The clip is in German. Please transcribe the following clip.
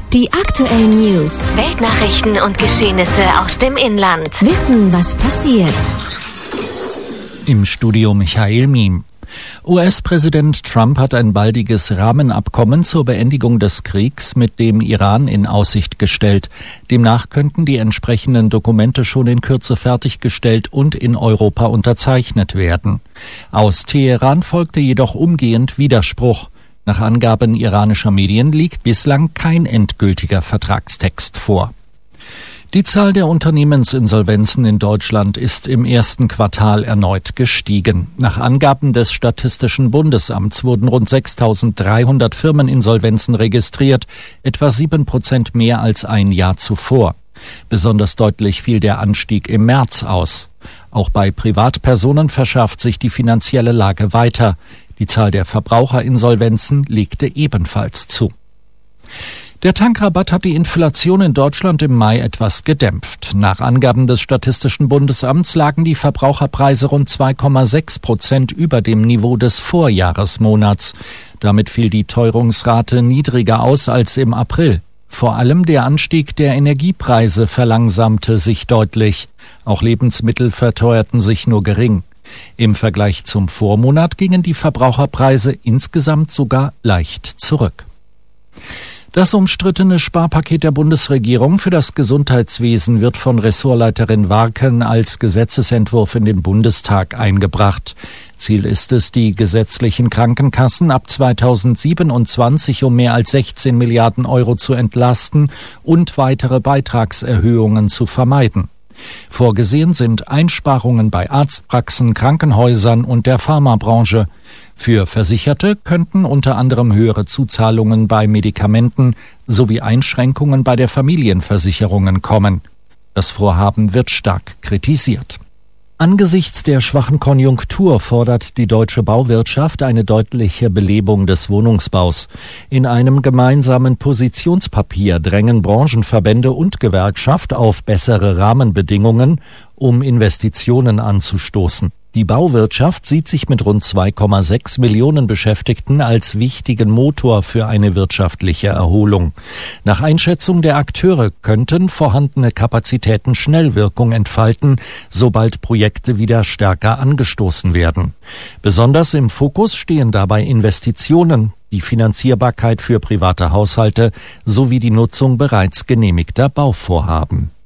Die aktuellen News, Weltnachrichten und Geschehnisse aus dem Inland. Wissen, was passiert. Im Studio Michael Miem. US-Präsident Trump hat ein baldiges Rahmenabkommen zur Beendigung des Kriegs mit dem Iran in Aussicht gestellt. Demnach könnten die entsprechenden Dokumente schon in Kürze fertiggestellt und in Europa unterzeichnet werden. Aus Teheran folgte jedoch umgehend Widerspruch. Nach Angaben iranischer Medien liegt bislang kein endgültiger Vertragstext vor. Die Zahl der Unternehmensinsolvenzen in Deutschland ist im ersten Quartal erneut gestiegen. Nach Angaben des Statistischen Bundesamts wurden rund 6.300 Firmeninsolvenzen registriert, etwa 7% mehr als ein Jahr zuvor. Besonders deutlich fiel der Anstieg im März aus. Auch bei Privatpersonen verschärft sich die finanzielle Lage weiter. Die Zahl der Verbraucherinsolvenzen legte ebenfalls zu. Der Tankrabatt hat die Inflation in Deutschland im Mai etwas gedämpft. Nach Angaben des Statistischen Bundesamts lagen die Verbraucherpreise rund 2,6% über dem Niveau des Vorjahresmonats. Damit fiel die Teuerungsrate niedriger aus als im April. Vor allem der Anstieg der Energiepreise verlangsamte sich deutlich. Auch Lebensmittel verteuerten sich nur gering. Im Vergleich zum Vormonat gingen die Verbraucherpreise insgesamt sogar leicht zurück. Das umstrittene Sparpaket der Bundesregierung für das Gesundheitswesen wird von Ressortleiterin Warken als Gesetzesentwurf in den Bundestag eingebracht. Ziel ist es, die gesetzlichen Krankenkassen ab 2027 um mehr als 16 Milliarden Euro zu entlasten und weitere Beitragserhöhungen zu vermeiden. Vorgesehen sind Einsparungen bei Arztpraxen, Krankenhäusern und der Pharmabranche. Für Versicherte könnten unter anderem höhere Zuzahlungen bei Medikamenten sowie Einschränkungen bei der Familienversicherungen kommen. Das Vorhaben wird stark kritisiert. Angesichts der schwachen Konjunktur fordert die deutsche Bauwirtschaft eine deutliche Belebung des Wohnungsbaus. In einem gemeinsamen Positionspapier drängen Branchenverbände und Gewerkschaft auf bessere Rahmenbedingungen, um Investitionen anzustoßen. Die Bauwirtschaft sieht sich mit rund 2,6 Millionen Beschäftigten als wichtigen Motor für eine wirtschaftliche Erholung. Nach Einschätzung der Akteure könnten vorhandene Kapazitäten schnell Wirkung entfalten, sobald Projekte wieder stärker angestoßen werden. Besonders im Fokus stehen dabei Investitionen, die Finanzierbarkeit für private Haushalte sowie die Nutzung bereits genehmigter Bauvorhaben.